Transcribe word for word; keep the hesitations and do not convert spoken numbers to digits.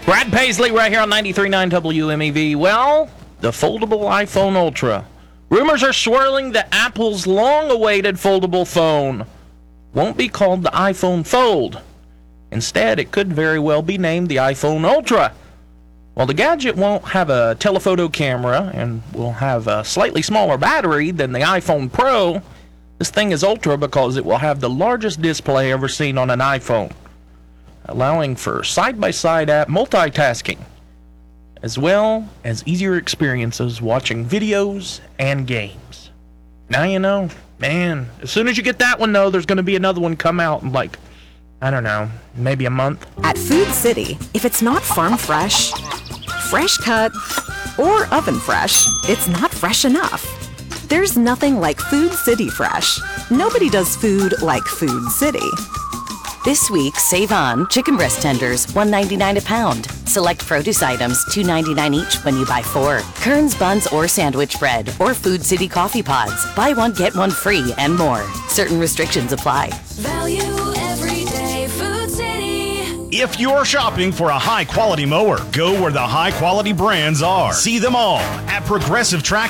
Brad Paisley right here on ninety-three point nine W M E V. Well, the foldable iPhone Ultra. Rumors are swirling that Apple's long-awaited foldable phone won't be called the iPhone Fold. Instead, it could very well be named the iPhone Ultra. While the gadget won't have a telephoto camera and will have a slightly smaller battery than the iPhone Pro, this thing is Ultra because it will have the largest display ever seen on an iPhone, allowing for side-by-side app multitasking, as well as easier experiences watching videos and games. Now you know, man, as soon as you get that one, though, there's going to be another one come out in, like, I don't know, maybe a month. At Food City, if it's not farm fresh, fresh cut, or oven fresh, it's not fresh enough. There's nothing like Food City Fresh. Nobody does food like Food City. This week, save on chicken breast tenders, one ninety-nine a pound. Select produce items, two ninety-nine each when you buy four. Kern's buns or sandwich bread, or Food City coffee pods. Buy one, get one free, and more. Certain restrictions apply. Value every day, Food City. If you're shopping for a high-quality mower, go where the high-quality brands are. See them all at Progressive Track